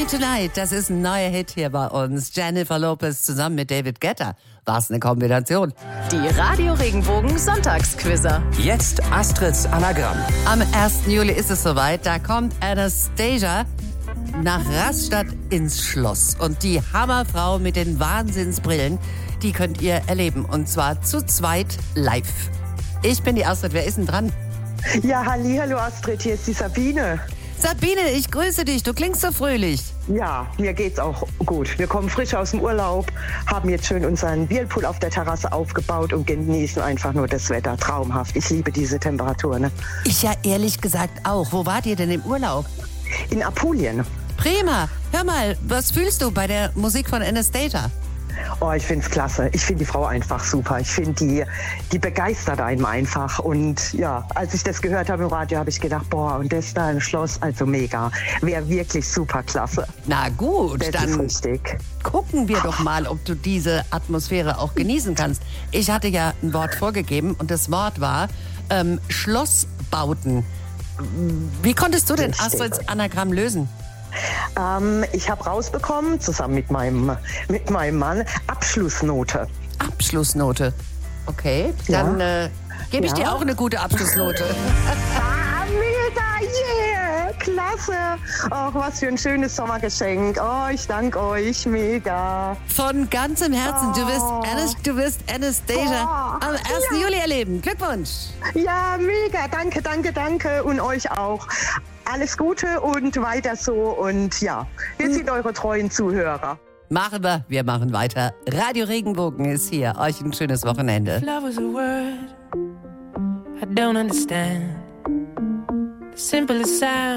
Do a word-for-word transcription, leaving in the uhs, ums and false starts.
Me Tonight, das ist ein neuer Hit hier bei uns. Jennifer Lopez zusammen mit David Guetta. Was eine Kombination. Die Radio Regenbogen Sonntagsquizzer. Jetzt Astrids Anagramm. Am ersten Juli ist es soweit. Da kommt Anastasia nach Rastatt ins Schloss. Und die Hammerfrau mit den Wahnsinnsbrillen, die könnt ihr erleben. Und zwar zu zweit live. Ich bin die Astrid. Wer ist denn dran? Ja, hallihallo Astrid, hier ist die Sabine. Sabine, ich grüße dich. Du klingst so fröhlich. Ja, mir geht's auch gut. Wir kommen frisch aus dem Urlaub, haben jetzt schön unseren Whirlpool auf der Terrasse aufgebaut und genießen einfach nur das Wetter. Traumhaft. Ich liebe diese Temperatur. Ne? Ich ja ehrlich gesagt auch. Wo wart ihr denn im Urlaub? In Apulien. Prima. Hör mal, was fühlst du bei der Musik von Anastasia? Oh, ich find's klasse. Ich finde die Frau einfach super. Ich finde, die, die begeistert einen einfach. Und ja, als ich das gehört habe im Radio, habe ich gedacht, boah, und das da im Schloss, also mega. Wäre wirklich super klasse. Na gut, das dann ist richtig. Gucken wir doch mal, ob du diese Atmosphäre auch genießen kannst. Ich hatte ja ein Wort vorgegeben und das Wort war ähm, Schlossbauten. Wie konntest du denn Richtig. Astrids Anagramm lösen? Ähm, ich habe rausbekommen, zusammen mit meinem, mit meinem Mann, Abschlussnote. Abschlussnote. Okay, dann äh, gebe ich Ja. dir auch eine gute Abschlussnote. Ah, mega, yeah, klasse. Ach, was für ein schönes Sommergeschenk. Oh, ich danke euch, mega. Von ganzem Herzen, du wirst, Oh. Anas, du wirst Anastasia Oh, am ersten Juli erleben. Glückwunsch! Ja, mega, danke, danke, danke und euch auch. Alles Gute und weiter so und ja, wir sind eure treuen Zuhörer. Machen wir, wir machen weiter. Radio Regenbogen ist hier. Euch ein schönes Wochenende. Love is a word I don't understand. The simplest sound